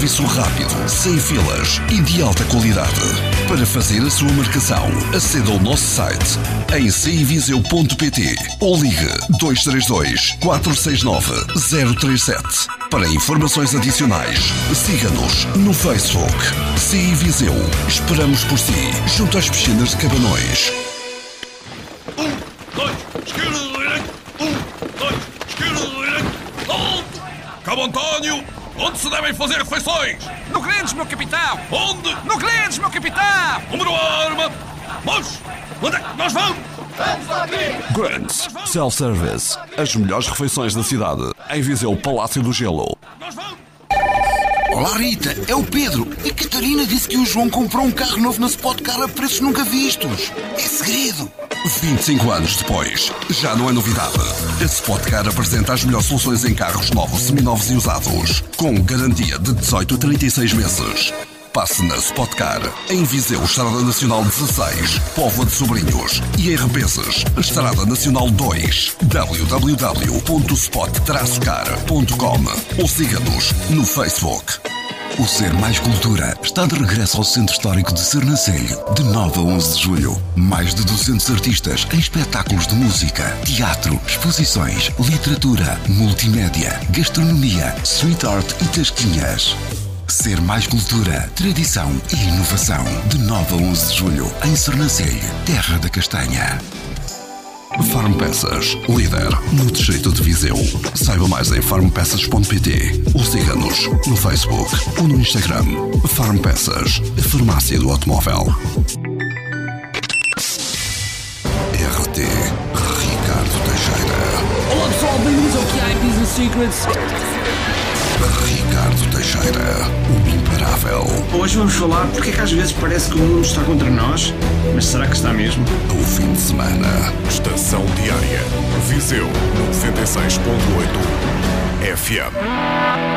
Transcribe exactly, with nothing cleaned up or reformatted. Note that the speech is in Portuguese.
serviço rápido, sem filas e de alta qualidade. Para fazer a sua marcação, aceda ao nosso site em c i viseu ponto p t ou ligue dois três dois, quatro seis nove, zero três sete. Para informações adicionais, siga-nos no Facebook. C I Viseu. Esperamos por si, junto às piscinas de Cabanões. Um, dois, esquerda, direita. Um, dois, esquerda, direita. Ponto! Cabo António, onde se devem fazer refeições? No Grandes, meu capitão! Onde? No Grandes, meu capitão! Número arma! Mas, onde é que nós vamos? Grandes Self-Service. As melhores refeições da cidade. Em Viseu, Palácio do Gelo. Nós vamos! Olá Rita, é o Pedro. A Catarina disse que o João comprou um carro novo na Spot Car a preços nunca vistos. É segredo. vinte e cinco anos depois, já não é novidade. A Spot Car apresenta as melhores soluções em carros novos, seminovos e usados, com garantia de dezoito a trinta e seis meses. Passe na Spot Car, em Viseu, Estrada Nacional dezasseis, Póvoa de Sobrinhos, e em Rebenses, Estrada Nacional dois, w w w ponto spot car ponto com, ou siga-nos no Facebook. O Ser Mais Cultura está de regresso ao Centro Histórico de Sernancelho, de nove a onze de julho. Mais de duzentos artistas em espetáculos de música, teatro, exposições, literatura, multimédia, gastronomia, street art e tasquinhas. Ser Mais Cultura, tradição e inovação. De nove a onze de julho, em Sernancelho, terra da castanha. Farm Peças, líder no distrito de Viseu. Saiba mais em farm peças ponto p t ou siga-nos no Facebook ou no Instagram. Farm Peças, a farmácia do automóvel. R T Ricardo Teixeira. Olá pessoal, bem-vindos ao que há em Business Secrets. Ricardo Teixeira, o imparável. Hoje vamos falar porque é que às vezes parece que o mundo está contra nós, mas será que está mesmo? O fim de semana. Estação Diária. Viseu, noventa e seis ponto oito F M.